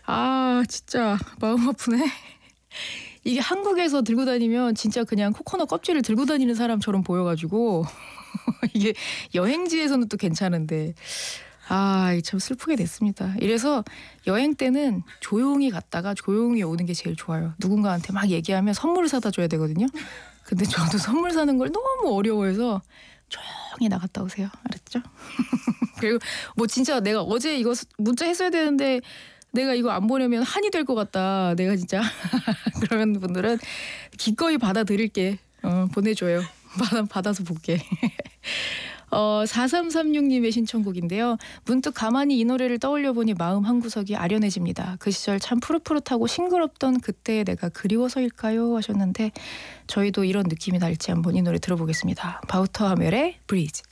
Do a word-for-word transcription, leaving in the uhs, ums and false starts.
아 진짜 마음 아프네. 이게 한국에서 들고 다니면 진짜 그냥 코코넛 껍질을 들고 다니는 사람처럼 보여 가지고 이게 여행지에서는 또 괜찮은데 아 참 슬프게 됐습니다. 이래서 여행 때는 조용히 갔다가 조용히 오는 게 제일 좋아요. 누군가한테 막 얘기하면 선물을 사다 줘야 되거든요. 근데 저도 선물 사는 걸 너무 어려워해서 조용히 나갔다 오세요. 알았죠? 그리고 뭐 진짜 내가 어제 이거 문자 했어야 되는데 내가 이거 안 보내면 한이 될 것 같다. 내가 진짜 그러면 분들은 기꺼이 받아들일게. 어, 보내줘요. 받아, 받아서 볼게. 어, 사삼삼육 님의 신청곡인데요. 문득 가만히 이 노래를 떠올려 보니 마음 한구석이 아련해집니다. 그 시절 참 푸릇푸릇하고 싱그럽던 그때의 내가 그리워서일까요? 하셨는데 저희도 이런 느낌이 날지 한번 이 노래 들어보겠습니다. 바우터 하멜의 브리즈.